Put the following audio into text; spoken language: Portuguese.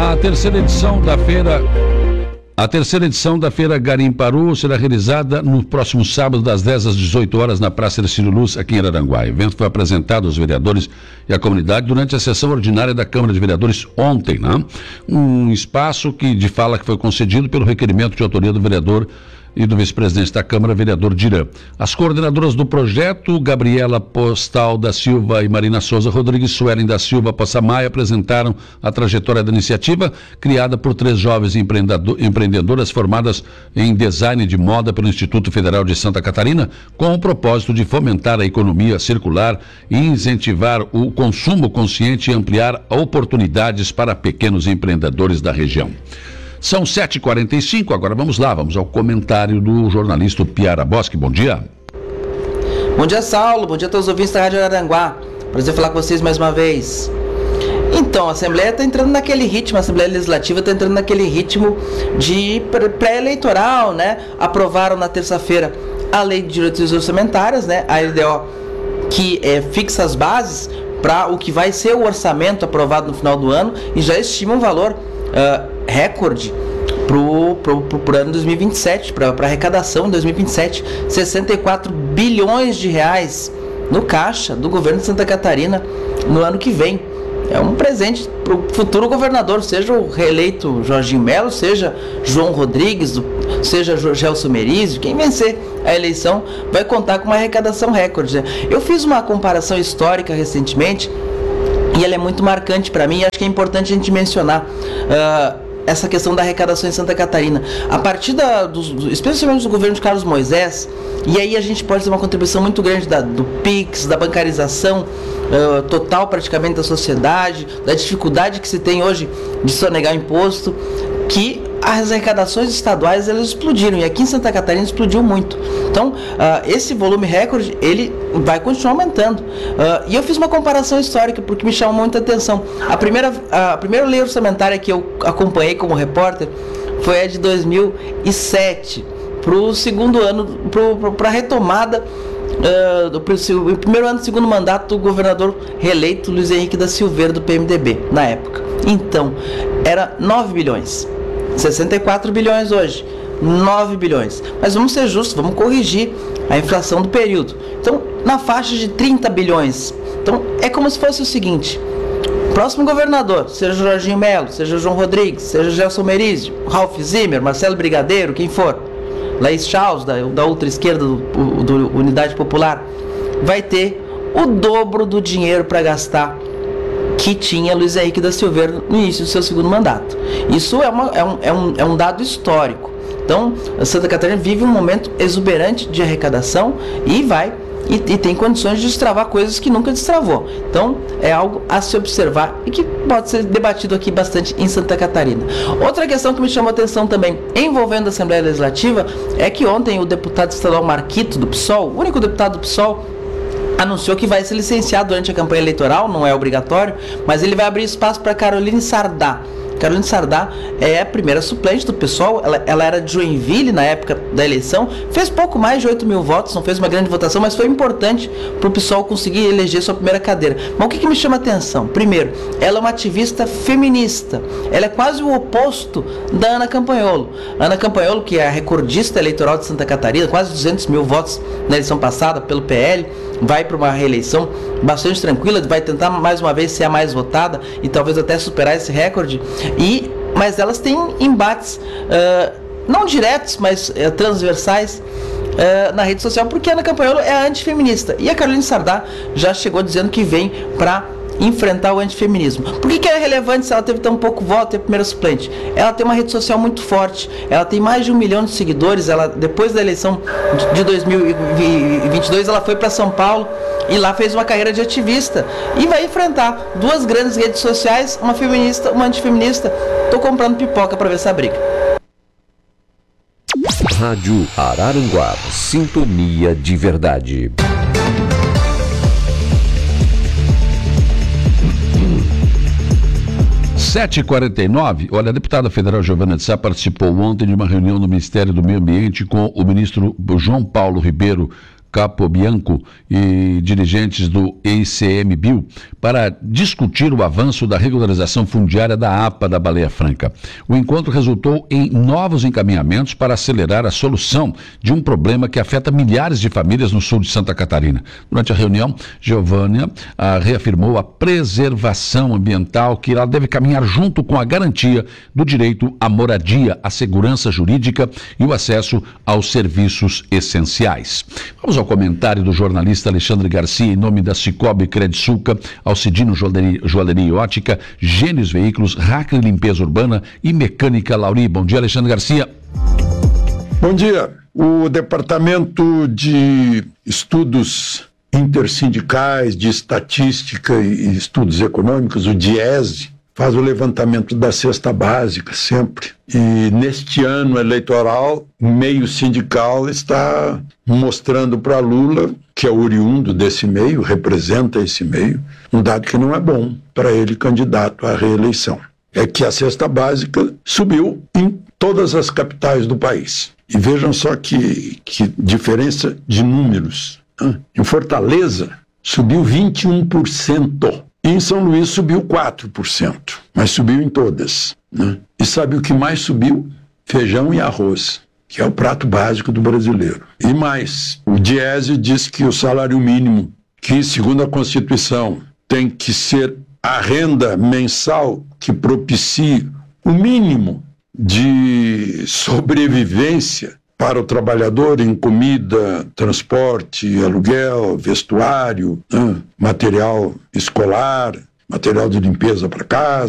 A terceira edição da Feira Garimparú será realizada no próximo sábado, das 10 às 18 horas, na Praça Ercílio Luz, aqui em Araranguá. O evento foi apresentado aos vereadores e à comunidade durante a sessão ordinária da Câmara de Vereadores ontem, né? Um espaço de fala que foi concedido pelo requerimento de autoria do vereador e do vice-presidente da Câmara, vereador Dirã. As coordenadoras do projeto, Gabriela Postal da Silva e Marina Souza Rodrigues, Suelen da Silva Poçamaia, apresentaram a trajetória da iniciativa, criada por 3 jovens empreendedoras formadas em design de moda pelo Instituto Federal de Santa Catarina, com o propósito de fomentar a economia circular e incentivar o consumo consciente e ampliar oportunidades para pequenos empreendedores da região. São 7h45, agora vamos ao comentário do jornalista Piara Bosque. Bom dia. Bom dia, Saulo. Bom dia a todos os ouvintes da Rádio Araranguá. Prazer falar com vocês mais uma vez. Então, a Assembleia está entrando naquele ritmo, a Assembleia Legislativa está entrando naquele ritmo de pré-eleitoral, né? Aprovaram na terça-feira a Lei de Diretrizes Orçamentárias, né? A LDO, que fixa as bases para o que vai ser o orçamento aprovado no final do ano e já estima um valor recorde para o ano 2027, para arrecadação em 2027, 64 bilhões de reais no caixa do governo de Santa Catarina no ano que vem. É um presente para o futuro governador, seja o reeleito Jorginho Melo, seja João Rodrigues, seja Gelson Merizio. Quem vencer a eleição vai contar com uma arrecadação recorde, né? Eu fiz uma comparação histórica recentemente e ela é muito marcante para mim, e acho que é importante a gente mencionar essa questão da arrecadação em Santa Catarina. A partir especialmente do governo de Carlos Moisés, e aí a gente pode ter uma contribuição muito grande do PIX, da bancarização total praticamente da sociedade, da dificuldade que se tem hoje de sonegar imposto, que as arrecadações estaduais elas explodiram, e aqui em Santa Catarina explodiu muito. Então, esse volume recorde, ele vai continuar aumentando. E eu fiz uma comparação histórica, porque me chamou muita atenção. A primeira lei orçamentária que eu acompanhei como repórter foi a de 2007, para o segundo ano, para a retomada do primeiro ano do segundo mandato do governador reeleito Luiz Henrique da Silveira, do PMDB, na época. Então, era 9 bilhões. 64 bilhões hoje, 9 bilhões. Mas vamos ser justos, vamos corrigir a inflação do período. Então, na faixa de 30 bilhões. Então, é como se fosse o seguinte: próximo governador, seja Jorginho Melo, seja João Rodrigues, seja Gelson Merizio, Ralph Zimmer, Marcelo Brigadeiro, quem for, Laís Chaus, da outra esquerda do Unidade Popular, vai ter o dobro do dinheiro para gastar que tinha Luiz Henrique da Silveira no início do seu segundo mandato. Isso é um dado histórico. Então, a Santa Catarina vive um momento exuberante de arrecadação e tem condições de destravar coisas que nunca destravou. Então, é algo a se observar e que pode ser debatido aqui bastante em Santa Catarina. Outra questão que me chamou a atenção também, envolvendo a Assembleia Legislativa, é que ontem o deputado estadual Marquito, do PSOL, o único deputado do PSOL, anunciou que vai se licenciar durante a campanha eleitoral, não é obrigatório, mas ele vai abrir espaço para Caroline Sardá. Caroline Sardá é a primeira suplente do PSOL, ela era de Joinville na época da eleição, fez pouco mais de 8 mil votos, não fez uma grande votação, mas foi importante para o PSOL conseguir eleger sua primeira cadeira. Mas o que me chama a atenção? Primeiro, ela é uma ativista feminista, ela é quase o oposto da Ana Campanholo. Ana Campanholo, que é a recordista eleitoral de Santa Catarina, quase 200 mil votos na eleição passada pelo PL, vai para uma reeleição bastante tranquila, vai tentar mais uma vez ser a mais votada e talvez até superar esse recorde. Mas elas têm embates não diretos, mas transversais na rede social, porque a Ana Campanholo é a antifeminista e a Caroline Sardá já chegou dizendo que vem para enfrentar o antifeminismo. Por que é relevante se ela teve tão pouco voto e a primeira suplente? Ela tem uma rede social muito forte, ela tem mais de 1 milhão de seguidores. Ela, depois da eleição de 2022, ela foi para São Paulo e lá fez uma carreira de ativista e vai enfrentar 2 grandes redes sociais, uma feminista, uma antifeminista. Tô comprando pipoca para ver essa briga. Rádio Araranguá, sintonia de verdade. 7h49, olha, a deputada federal Giovana de Sá participou ontem de uma reunião no Ministério do Meio Ambiente com o ministro João Paulo Ribeiro Capobianco e dirigentes do ICMBio para discutir o avanço da regularização fundiária da APA da Baleia Franca. O encontro resultou em novos encaminhamentos para acelerar a solução de um problema que afeta milhares de famílias no sul de Santa Catarina. Durante a reunião, Giovânia reafirmou a preservação ambiental, que ela deve caminhar junto com a garantia do direito à moradia, à segurança jurídica e o acesso aos serviços essenciais. Vamos ao comentário do jornalista Alexandre Garcia em nome da Cicobi Credisulca, Alcidino Joalheria e Ótica, Gênios Veículos, Hackley Limpeza Urbana e Mecânica Lauri. Bom dia, Alexandre Garcia. Bom dia. O Departamento de Estudos Intersindicais, de Estatística e Estudos Econômicos, o DIESE, faz o levantamento da cesta básica sempre. E neste ano eleitoral, o meio sindical está mostrando para Lula, que é oriundo desse meio, representa esse meio, um dado que não é bom para ele candidato à reeleição. É que a cesta básica subiu em todas as capitais do país. E vejam só que diferença de números. Em Fortaleza, subiu 21%. E em São Luís subiu 4%, mas subiu em todas. E sabe o que mais subiu? Feijão e arroz, que é o prato básico do brasileiro. E mais, o Diese diz que o salário mínimo, que segundo a Constituição tem que ser a renda mensal que propicie o mínimo de sobrevivência para o trabalhador em comida, transporte, aluguel, vestuário, material escolar, material de limpeza para casa,